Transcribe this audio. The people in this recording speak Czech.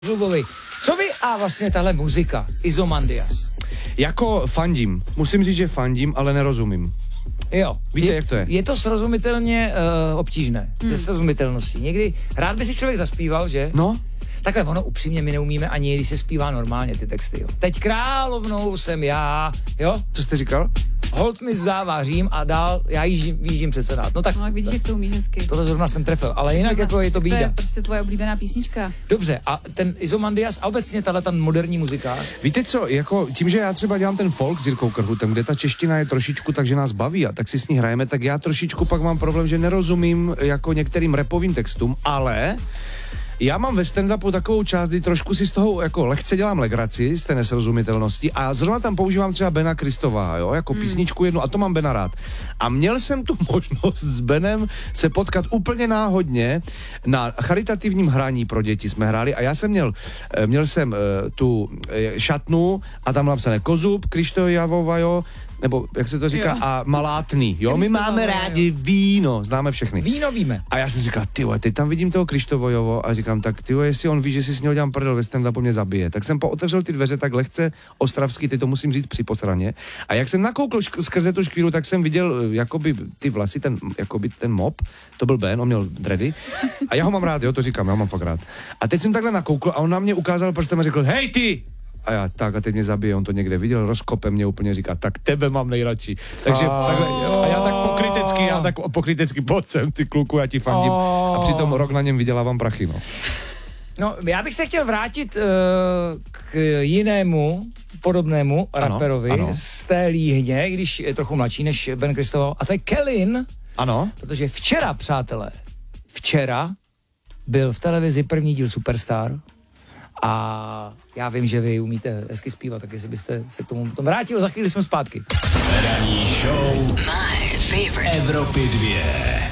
Zubovi. Co vy a vlastně tahle muzika, Izomandias? Jako fandím. Musím říct, že fandím, ale nerozumím. Jo. Víte, jak to je? Je to srozumitelně obtížné. Je srozumitelností. Někdy rád by si člověk zaspíval, že? No. Takhle ono upřímně my neumíme ani, když se zpívá normálně ty texty, jo. Teď královnou jsem já, jo? Co jste říkal? Holt mi zdává Řím a dál já výjíždím před senát. No tak vidíš, jak to umíš hezky. tohle zrovna jsem trefil, ale jinak jako je to bída. To je prostě tvoje oblíbená písnička. Dobře, a ten Izomandias a obecně tahle moderní muzika. Víte co, jako tím, že já třeba dělám ten folk s Jirkou Krhutem, kde ta čeština je trošičku tak, že nás baví a tak si s ní hrajeme, tak já trošičku pak mám problém, že nerozumím jako některým rapovým textům, ale já mám ve stand-upu takovou část, kdy trošku si z toho jako lehce dělám legraci, z té nesrozumitelnosti a zrovna tam používám třeba Bena Kristova, jo, jako písničku jednu a to mám Bena rád. A měl jsem tu možnost s Benem se potkat úplně náhodně na charitativním hraní pro děti jsme hráli a já jsem měl jsem tu šatnu a tam napsané Kozub, Krištojavova, jo, nebo jak se to říká, a Malátný, jo, my máme rádi víno, známe všechny. Víno víme. A já jsem říkal, tyjo, teď tam vidím toho Krištovojovo a říkám, tak tyjo, jestli on ví, že si s něho dělám prdel ve stand-upu, mě zabije. Tak jsem pootevřel ty dveře tak lehce ostravský, teď to musím říct při posraně. A jak jsem nakoukl skrze tu škvíru, tak jsem viděl jakoby ty vlasy, ten mop, to byl Ben, on měl dready. A já ho mám rád, jo, to říkám, já ho mám fakt rád. A teď jsem takhle nakoukl a on na mě ukázal prstem a řekl, hej ty! A já, tak a teď mě zabije, on to někde viděl, rozkope mě úplně říká, tak tebe mám nejradši. Takže takhle, a já tak pokrytecky, pojď sem, ty kluku, já ti fandím. A přitom rok na něm vydělávám prachy, no. No, já bych se chtěl vrátit k jinému podobnému raperovi z té Líhně, i když je trochu mladší než Ben Kristoval, a to je Kellin. Ano. Protože včera, přátelé, byl v televizi první díl Superstar a já vím, že vy umíte hezky zpívat, tak jestli byste se k tomu potom vrátil, za chvíli jsme zpátky. Ranní show Evropy 2.